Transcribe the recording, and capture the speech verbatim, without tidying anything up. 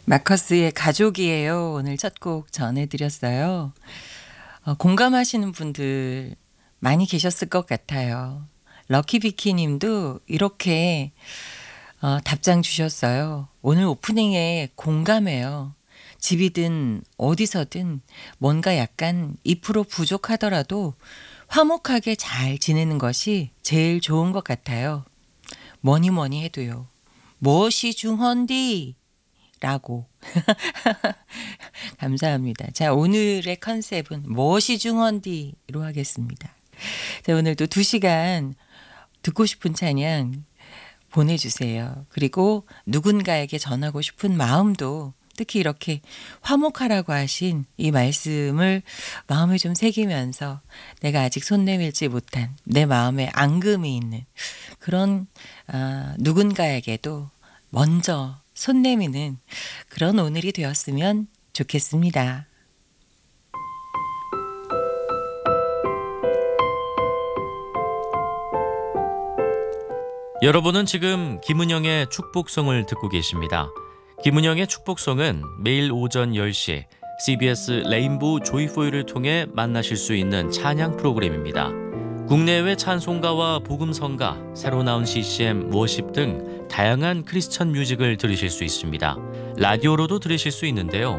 마커스의 가족이에요. 오늘 첫 곡 전해드렸어요. 어, 공감하시는 분들 많이 계셨을 것 같아요. 럭키비키 님도 이렇게 어, 답장 주셨어요. 오늘 오프닝에 공감해요. 집이든 어디서든 뭔가 약간 이 퍼센트 부족하더라도 화목하게 잘 지내는 것이 제일 좋은 것 같아요. 뭐니 뭐니 해도요. 무엇이 중헌디? 라고. 감사합니다. 자, 오늘의 컨셉은 무엇이 중헌디로 하겠습니다. 자, 오늘도 두 시간 듣고 싶은 찬양 보내주세요. 그리고 누군가에게 전하고 싶은 마음도 특히 이렇게 화목하라고 하신 이 말씀을 마음에 좀 새기면서 내가 아직 손 내밀지 못한 내 마음에 앙금이 있는 그런 아, 누군가에게도 먼저 손 내미는 그런 오늘이 되었으면 좋겠습니다. 여러분은 지금 김은영의 축복송을 듣고 계십니다. 김은영의 축복송은 매일 오전 열 시 씨비에스 레인보우 조이포유를 통해 만나실 수 있는 찬양 프로그램입니다. 국내외 찬송가와 복음성가, 새로 나온 씨씨엠, 워십 등 다양한 크리스천 뮤직을 들으실 수 있습니다. 라디오로도 들으실 수 있는데요.